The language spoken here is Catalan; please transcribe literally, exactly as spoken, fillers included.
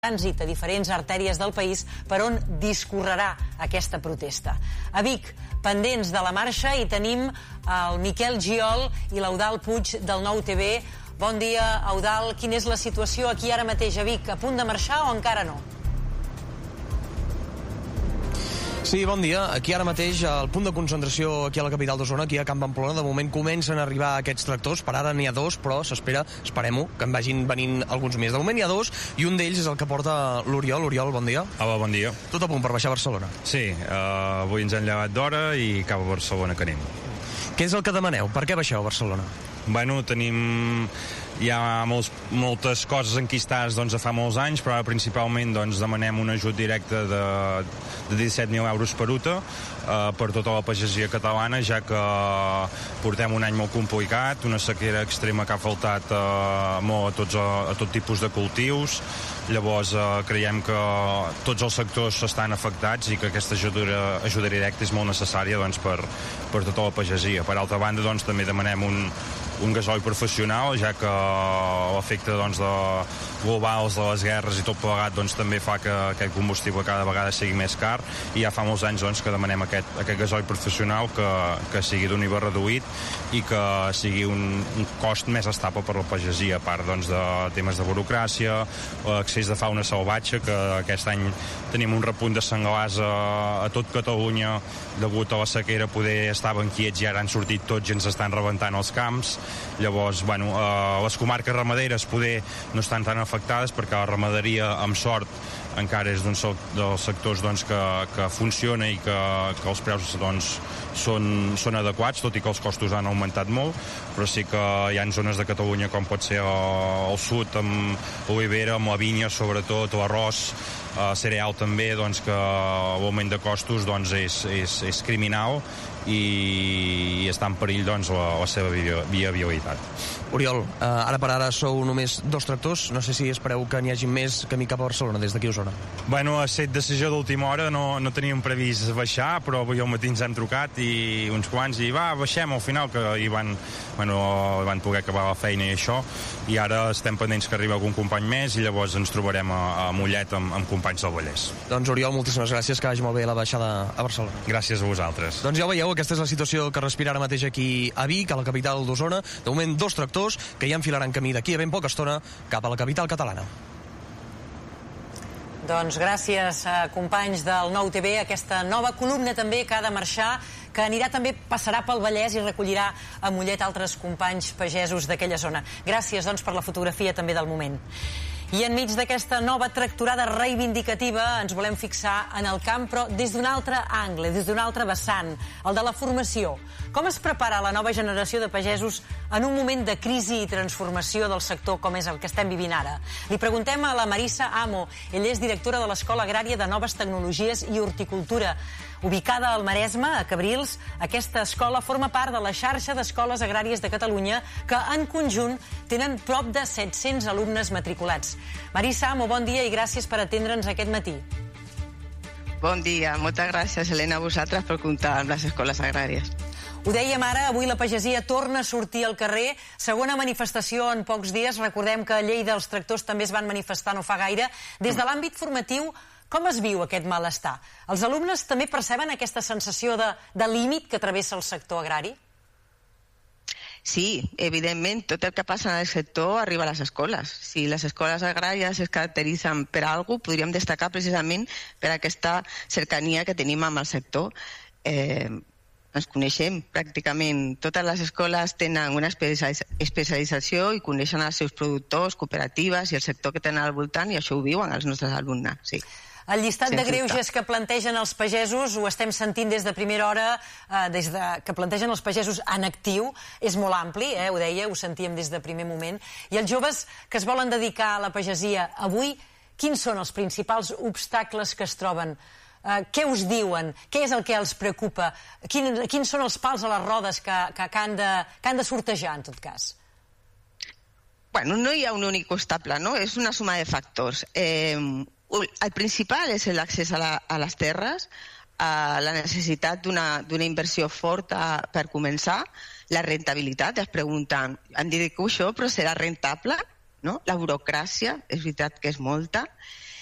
trànsit a diferents artèries del país per on discorrerà aquesta protesta. A Vic, pendents de la marxa, hi tenim el Miquel Giol i l'Eudald Puig del Nou T V. Bon dia, Eudald. Quina és la situació aquí ara mateix a Vic? A punt de marxar o encara no? Sí, bon dia. Aquí ara mateix, al punt de concentració aquí a la capital d'Osona, aquí a Can Pamplona, de moment comencen a arribar aquests tractors. Per ara n'hi ha dos, però s'espera, esperem-ho, que en vagin venint alguns més. De moment n'hi ha dos, i un d'ells és el que porta l'Oriol. Oriol, bon dia. Hola, bon dia. Tot a punt per baixar a Barcelona. Sí, uh, avui ens hem llevat d'hora i cap a Barcelona que anem. Què és el que demaneu? Per què baixeu a Barcelona? Bueno, tenim... Hi ha molts, moltes coses enquistades doncs, de fa molts anys, però ara principalment doncs, demanem un ajut directe de, de disset mil euros per UTA eh, per tota la pagesia catalana, ja que portem un any molt complicat, una sequera extrema que ha faltat eh, molt a, tots, a, a tot tipus de cultius. Llavors eh, creiem que tots els sectors estan afectats i que aquesta ajuda, ajuda directa és molt necessària doncs, per, per tota la pagesia. Per altra banda, doncs, també demanem un, un gasoil professional, ja que l'efecte doncs, de globals de les guerres i tot plegat doncs, també fa que aquest combustible cada vegada sigui més car, i ja fa molts anys doncs, que demanem aquest, aquest gasoil professional que, que sigui d'un I V A reduït i que sigui un, un cost més estable per la pagesia, a part doncs, de temes de burocràcia, accés de fauna salvatge, que aquest any tenim un repunt de senglars a, a tot Catalunya degut a la sequera. Poder estaven quiets i ara han sortit tots i ens estan rebentant els camps. Llavors, bueno, eh, les comarques ramaderes poder no estan tan afectades perquè la ramaderia, amb sort, encara és d'un dels sectors doncs, que, que funciona i que, que els preus doncs, són, són adequats, tot i que els costos han augmentat molt, però sí que hi ha zones de Catalunya com pot ser al sud, amb l'olivera, amb la vinya sobretot, l'arròs, eh, cereal també, doncs, que l'augment de costos doncs, és, és, és criminal i, i està en perill doncs, la, la seva viabilitat. Oriol, eh, ara per ara sou només dos tractors, no sé si espereu que n'hi hagi més camí cap a Barcelona des d'aquí a Osona. Bueno, ha set decisió d'última hora, no, no teníem previst baixar, però avui al matí ens hem trucat i uns quants, i va, baixem al final, que hi van, bueno, van poder acabar la feina i això, i ara estem pendents que arribi algun company més i llavors ens trobarem a, a Mollet amb, amb companys del Vallès. Doncs Oriol, moltíssimes gràcies, que vagi molt bé la baixada a Barcelona. Gràcies a vosaltres. Doncs ja ho veieu, aquesta és la situació que respira ara mateix aquí a Vic, a la capital d'Osona. De moment, dos tractors que ja enfilaran camí d'aquí a ben poca estona cap a la capital catalana. Doncs gràcies, companys del Nou T V, aquesta nova columna també que ha de marxar, que anirà també, passarà pel Vallès i recollirà a Mollet altres companys pagesos d'aquella zona. Gràcies, doncs, per la fotografia també del moment. I enmig d'aquesta nova tractorada reivindicativa ens volem fixar en el camp, però des d'un altre angle, des d'un altre vessant, el de la formació. Com es prepara la nova generació de pagesos en un moment de crisi i transformació del sector com és el que estem vivint ara? Li preguntem a la Marissa Amo. Ella és directora de l'Escola Agrària de Noves Tecnologies i Horticultura. Ubicada al Maresme, a Cabrils, aquesta escola forma part de la xarxa d'escoles agràries de Catalunya, que en conjunt tenen prop de set-cents alumnes matriculats. Marissa Amo, bon dia i gràcies per atendre'ns aquest matí. Bon dia, moltes gràcies, Helena, a vosaltres per comptar amb les escoles agràries. Ho dèiem ara, avui la pagesia torna a sortir al carrer. Segona manifestació en pocs dies. Recordem que a Lleida els tractors també es van manifestar no fa gaire. Des de l'àmbit formatiu, com es viu aquest malestar? Els alumnes també perceben aquesta sensació de, de límit que travessa el sector agrari? Sí, evidentment, tot el que passa en el sector arriba a les escoles. Si les escoles agràries es caracteritzen per alguna cosa, podríem destacar precisament per aquesta cercania que tenim amb el sector. Eh, ens coneixem pràcticament. Totes les escoles tenen una especialització i coneixen els seus productors, cooperatives i el sector que tenen al voltant, i això ho viuen els nostres alumnes, sí. El llistat de greuges que plantegen els pagesos, ho estem sentint des de primera hora, eh, des de, que plantegen els pagesos en actiu, és molt ampli, eh, ho deia, ho sentíem des de primer moment. I els joves que es volen dedicar a la pagesia avui, quins són els principals obstacles que es troben? Eh, què us diuen? Què és el que els preocupa? Quin, quins són els pals a les rodes que, que, que, han de, que han de sortejar, en tot cas? Bueno, no hi ha un únic obstacle, no? És una suma de factors. Eh, el principal és l'accés a, la, a les terres, a la necessitat d'una inversió forta per començar, la rentabilitat, es pregunten, em dedico a això, però serà rentable? No? La burocràcia, és veritat que és molta,